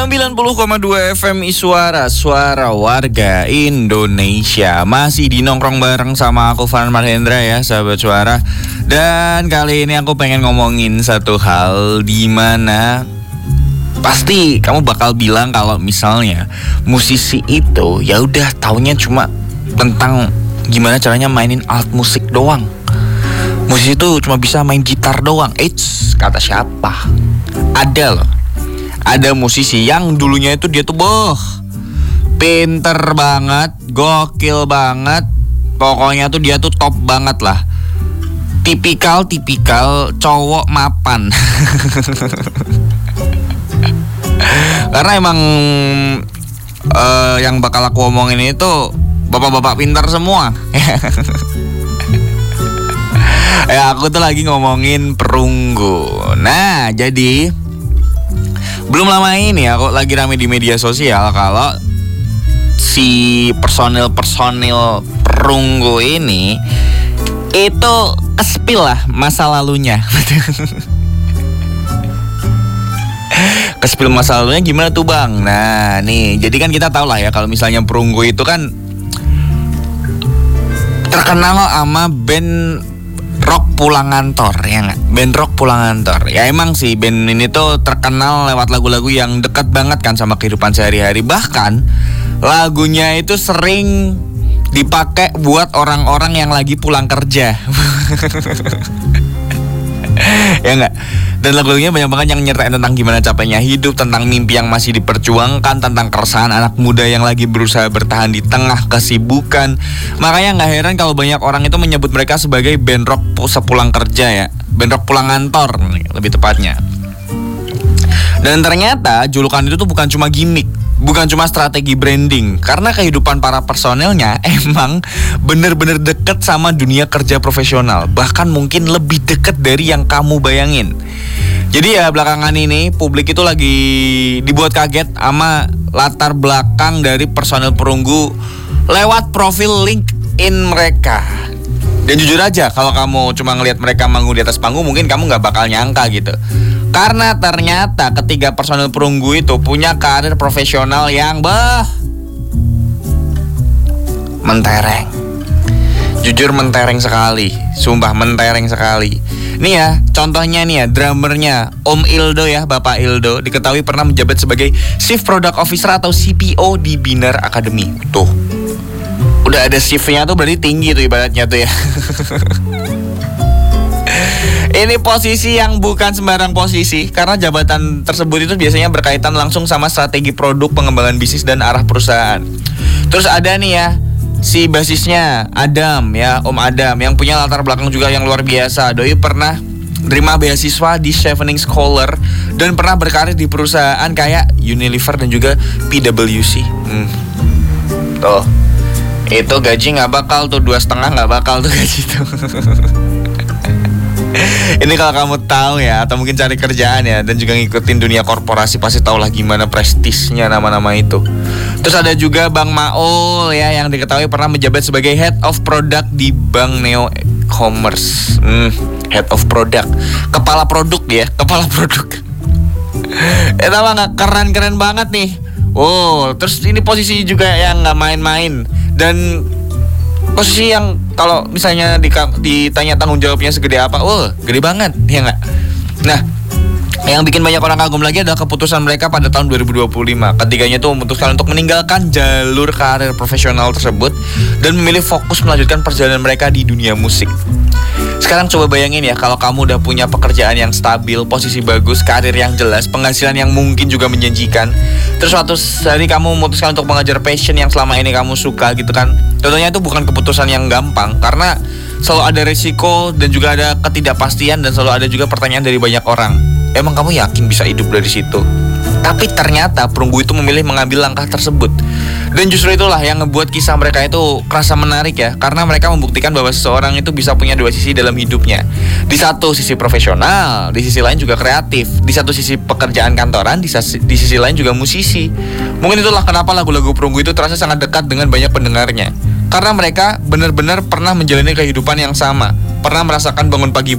90,2 FM Iswara, suara warga Indonesia. Masih di nongkrong bareng sama aku Farhan Marhendra ya, sahabat suara. Dan kali ini aku pengen ngomongin satu hal di mana pasti kamu bakal bilang kalau misalnya musisi itu ya udah taunya cuma tentang gimana caranya mainin alat musik doang. Musisi itu cuma bisa main gitar doang. Kata siapa? Ada loh. Ada musisi yang dulunya itu dia tuh pinter banget, gokil banget. Pokoknya tuh dia tuh top banget lah. Tipikal cowok mapan. Karena emang yang bakal aku omongin itu bapak-bapak pintar semua. Ya aku tuh lagi ngomongin perunggu. Nah jadi belum lama ini aku lagi rame di media sosial kalau si personil perunggu ini itu kespil lah masa lalunya. Kespil masa lalunya gimana tuh bang? Nah nih jadi kan kita tahu lah ya kalau misalnya perunggu itu kan terkenal sama band rock pulang kantor, ya nggak? Band rock pulang kantor. Ya emang sih band ini tuh terkenal lewat lagu-lagu yang dekat banget kan sama kehidupan sehari-hari. Bahkan lagunya itu sering dipakai buat orang-orang yang lagi pulang kerja. Ya nggak? Dan lagu-lagunya banyak banget yang nyeritain tentang gimana capeknya hidup, tentang mimpi yang masih diperjuangkan, tentang keresahan anak muda yang lagi berusaha bertahan di tengah kesibukan. Makanya nggak heran kalau banyak orang itu menyebut mereka sebagai band rock sepulang kerja ya, band rock pulang kantor lebih tepatnya. Dan ternyata julukan itu tuh bukan cuma gimmick, bukan cuma strategi branding, karena kehidupan para personelnya emang bener-bener deket sama dunia kerja profesional. Bahkan mungkin lebih deket dari yang kamu bayangin. Jadi ya belakangan ini publik itu lagi dibuat kaget sama latar belakang dari personel perunggu lewat profil LinkedIn mereka. Dan jujur aja kalau kamu cuma ngelihat mereka manggung di atas panggung mungkin kamu gak bakal nyangka gitu. Karena ternyata ketiga personel perunggu itu punya karir profesional yang mentereng. Jujur mentereng sekali. Sumpah mentereng sekali. Nih ya, contohnya nih ya, drummernya Om Ildo ya, Bapak Ildo diketahui pernah menjabat sebagai Chief Product Officer atau CPO di Binar Academy. Tuh, udah ada shiftnya tuh berarti tinggi tuh ibaratnya tuh ya. Ini posisi yang bukan sembarang posisi, karena jabatan tersebut itu biasanya berkaitan langsung sama strategi produk, pengembangan bisnis, dan arah perusahaan. Terus ada nih ya, si basisnya Adam ya, Om Adam, yang punya latar belakang juga yang luar biasa. Doi pernah terima beasiswa di Chevening Scholar dan pernah berkarir di perusahaan kayak Unilever dan juga PwC. Tuh, itu gaji nggak bakal tuh, 2,5 nggak bakal tuh gaji tuh. Ini kalau kamu tahu ya, atau mungkin cari kerjaan ya, dan juga ngikutin dunia korporasi pasti tahu lah gimana prestisnya nama-nama itu. Terus ada juga Bang Maul ya, yang diketahui pernah menjabat sebagai Head of Product di Bank Neo Commerce. Head of Product, kepala produk ya, kepala produk. Itu mah nggak keren banget nih. Oh, terus ini posisi juga yang nggak main-main, dan posisi yang kalau misalnya ditanya tanggung jawabnya segede apa, gede banget, ya nggak? Nah, yang bikin banyak orang kagum lagi adalah keputusan mereka pada tahun 2025. Ketiganya itu memutuskan untuk meninggalkan jalur karir profesional tersebut dan memilih fokus melanjutkan perjalanan mereka di dunia musik. Sekarang coba bayangin ya, kalau kamu udah punya pekerjaan yang stabil, posisi bagus, karir yang jelas, penghasilan yang mungkin juga menjanjikan, terus suatu hari kamu memutuskan untuk mengejar passion yang selama ini kamu suka gitu kan. Tentunya itu bukan keputusan yang gampang, karena selalu ada resiko dan juga ada ketidakpastian, dan selalu ada juga pertanyaan dari banyak orang. Emang kamu yakin bisa hidup dari situ? Tapi ternyata perunggu itu memilih mengambil langkah tersebut. Dan justru itulah yang ngebuat kisah mereka itu kerasa menarik ya, karena mereka membuktikan bahwa seseorang itu bisa punya dua sisi dalam hidupnya. Di satu sisi profesional, di sisi lain juga kreatif. Di satu sisi pekerjaan kantoran, di sisi lain juga musisi. Mungkin itulah kenapa lagu-lagu perunggu itu terasa sangat dekat dengan banyak pendengarnya, karena mereka benar-benar pernah menjalani kehidupan yang sama, pernah merasakan bangun pagi